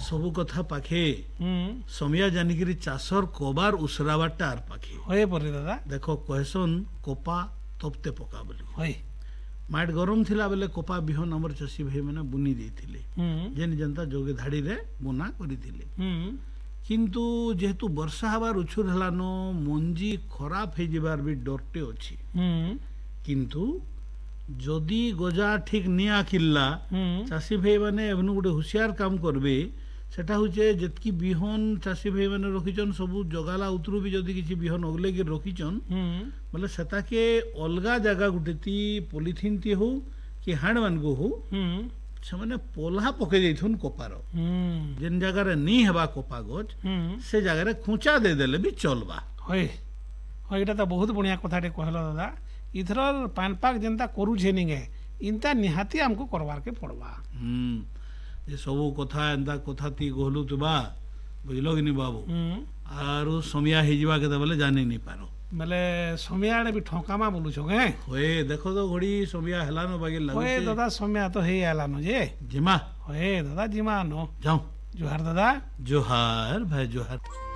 ସବୁ କଥା ପାଖେ ସମିଆ ଜାନିକିରି ଚାଷର କବାର ଉସରାବାରଟା ଆର ପାଖେ ହଏ ପରି ଦାଦା ଦେଖ କହେସନ କୋପା ତପ୍ତେ ପକା ବୋଲି ହଏ ମାଟ ଗରମ ଥିଲା ବେଲେ କୋପା ବିହନ ଆମର ଚାଷୀ ଭାଇ ମାନେ ବୁନି ଦେଇଥିଲେ ଯେନ୍ ଯେନ୍ତା ଯୋଗେ ଧାଡିରେ ବୁନା କରିଥିଲେ କିନ୍ତୁ ଯେହେତୁ ବର୍ଷା ହବାର ଉଛୁର ହେଲାନ ମଞ୍ଜି ଖରାପ ହେଇଯିବାର ବି ଡରଟେ ଅଛି କିନ୍ତୁ ଯଦି ଗଜା ଠିକ ନି ଆଖିଲା ଚାଷୀ ଭାଇ ମାନେ ଏଭନ ଗୋଟେ ହୁସିଆର କାମ করবে সেটা হচ্ছে যেতকি বিহন চাষী ভাই মানে রখিছন সবু জগালা উতরু বি যদি কিছু বিহন অগলেকি রখিছন বলে সেটাকে অলগা জায়গা গুটেতি পলিথিন তি হো কি হাড় মানগো হো ସେମାନେ ପୋଲ୍ହା ପକେଇ ଦେଇଥୁନ କୋପାର ଯେନ୍ ଜାଗାରେ ନି ହେବା କୋପା ଗଛ ସେ ଜାଗାରେ ଖୁଞ୍ଚା ଦେଇଦେଲେ ବି ଚଲବା ହଏ ହଏ ଏଇଟା ତ ବହୁତ ବଢିଆ କଥାଟେ କହିଲ ଦାଦା ଇଥର ପାନପାକ ଯେନ୍ତା କରୁଛେ ନିକେ ଇନ୍ତା ନିହାତି ଆମକୁ କରବାରକେ ପଡବା ଯେ ସବୁ କଥା ଏନ୍ତା କଥା ତି ଗହଲୁ ତୁବା ବୁଝିଲ କି ନି ବାବୁ ଆରୁ ସମିଆ ହେଇଯିବା କେତେବେଳେ ଜାନି ନି ପାର ବେଲେ ସମିଆ ଆଡେ ବି ଠଙ୍କାମା ବୋଲୁଛ କେ ହଏ ଦେଖ ତ ଘଡ଼ି ସମିଆ ହେଲାନ ବାକି ହଏ ଲାଗୁଛି ଦାଦା ସମିଆ ତ ହେଇ ଆଲାନ ଯେ ଜିମା ହଏ ଦାଦା ଜିମା ନ ଯାଉ ଜୁହାର ଦାଦା ଜୋହାର ଭାଇ ଜୋହାର